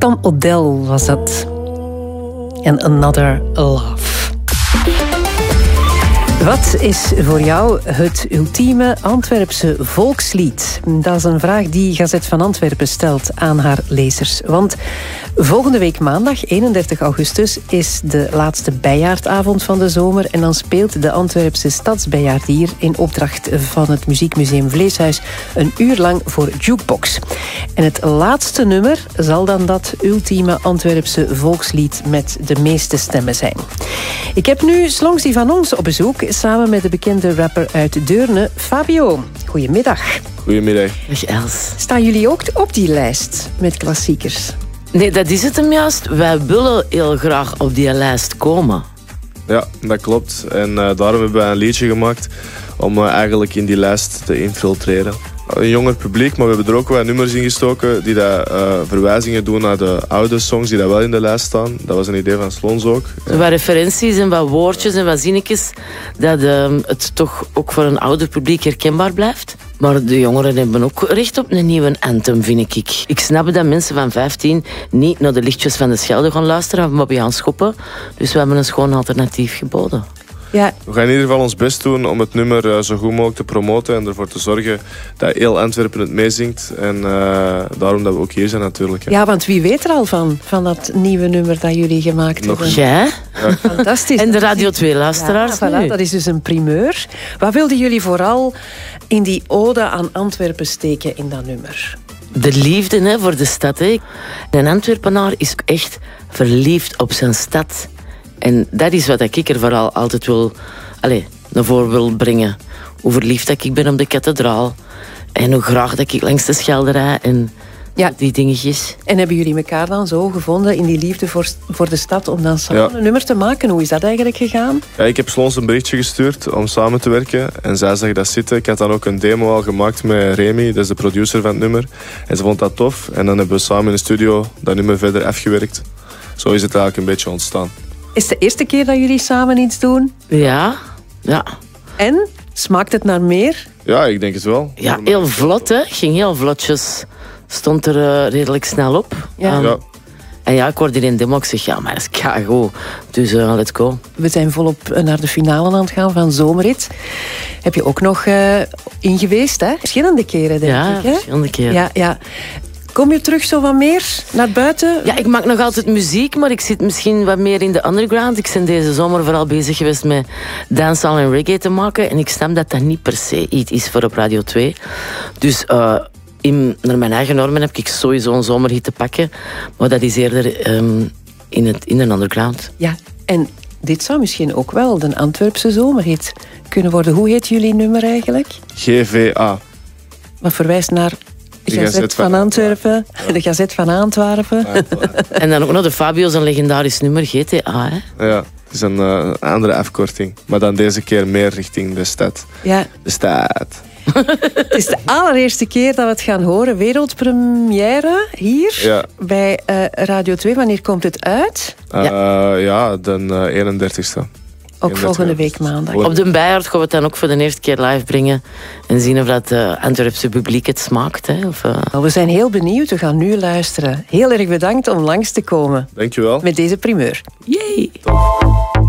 Tom Odell was dat. En Another Love. Wat is voor jou het ultieme Antwerpse volkslied? Dat is een vraag die Gazet van Antwerpen stelt aan haar lezers. Want volgende week maandag, 31 augustus, is de laatste bijaardavond van de zomer. En dan speelt de Antwerpse Stadsbijaardier in opdracht van het Muziekmuseum Vleeshuis een uur lang voor Jukebox. En het laatste nummer zal dan dat ultieme Antwerpse volkslied met de meeste stemmen zijn. Ik heb nu Slongzy van Ons op bezoek, samen met de bekende rapper uit Deurne, Fabio. Goedemiddag. Goedemiddag. Dag Els. Staan jullie ook op die lijst met klassiekers? Nee, dat is het hem juist. Wij willen heel graag op die lijst komen. Ja, dat klopt. En daarom hebben we een liedje gemaakt om eigenlijk in die lijst te infiltreren. Een jonger publiek, maar we hebben er ook wat nummers in gestoken die verwijzingen doen naar de oude songs die wel in de lijst staan. Dat was een idee van Slons ook. Ja. Wat referenties en wat woordjes en wat zinnetjes, dat het toch ook voor een ouder publiek herkenbaar blijft. Maar de jongeren hebben ook recht op een nieuwe anthem, vind ik. Ik snap dat mensen van 15 niet naar de lichtjes van de Schelde gaan luisteren of Bobby gaan schoppen. Dus we hebben een schoon alternatief geboden. Ja. We gaan in ieder geval ons best doen om het nummer zo goed mogelijk te promoten en ervoor te zorgen dat heel Antwerpen het meezingt. En daarom dat we ook hier zijn natuurlijk. Hè. Ja, want wie weet er al van dat nieuwe nummer dat jullie gemaakt hebben? Jij? Ja. Fantastisch. En de Radio 2-luisteraars ja, voilà, dat is dus een primeur. Wat wilden jullie vooral in die ode aan Antwerpen steken in dat nummer? De liefde voor de stad. Hè. Een Antwerpenaar is echt verliefd op zijn stad. En dat is wat ik er vooral altijd naar voren wil brengen. Hoe verliefd dat ik ben op de kathedraal. En hoe graag dat ik langs de Schelde rijd. En die dingetjes. En hebben jullie elkaar dan zo gevonden in die liefde voor de stad om dan samen een nummer te maken? Hoe is dat eigenlijk gegaan? Ja, ik heb Slons een berichtje gestuurd om samen te werken. En zij zag dat zitten. Ik had dan ook een demo al gemaakt met Remy, dat is de producer van het nummer. En ze vond dat tof. En dan hebben we samen in de studio dat nummer verder afgewerkt. Zo is het eigenlijk een beetje ontstaan. Is het de eerste keer dat jullie samen iets doen? Ja. En? Smaakt het naar meer? Ja, ik denk het wel. Ja, heel vlot, hè. Ging heel vlotjes. Stond er redelijk snel op. Ja. En ja, ik hoorde in demo. Ik zeg, ja, maar dat is keigoed. Dus let's go. We zijn volop naar de finale aan het gaan van Zomerrit. Heb je ook nog in geweest, hè? Verschillende keren, denk ik. Hè? Verschillende keren. Ja. Kom je terug zo wat meer naar buiten? Ja, ik maak nog altijd muziek, maar ik zit misschien wat meer in de underground. Ik ben deze zomer vooral bezig geweest met dancehall en reggae te maken. En ik snap dat dat niet per se iets is voor op Radio 2. Dus naar mijn eigen normen heb ik sowieso een zomerhit te pakken. Maar dat is eerder in de underground. Ja, en dit zou misschien ook wel de Antwerpse zomerhit kunnen worden. Hoe heet jullie nummer eigenlijk? GVA. Wat verwijst naar de Gazet van Antwerpen. Ja. De Gazet van Antwerpen. En dan ook nog de Fabio's, een legendarisch nummer, GTA. Hè? Ja, het is een andere afkorting. Maar dan deze keer meer richting de stad. Ja. De stad. Het is de allereerste keer dat we het gaan horen. Wereldpremière hier bij Radio 2. Wanneer komt het uit? De 31ste. Ook volgende week maandag. Op de Bijaard gaan we het dan ook voor de eerste keer live brengen. En zien of dat Antwerpse publiek het smaakt. Hè? We zijn heel benieuwd. We gaan nu luisteren. Heel erg bedankt om langs te komen. Dankjewel. Met deze primeur. Yay! Top.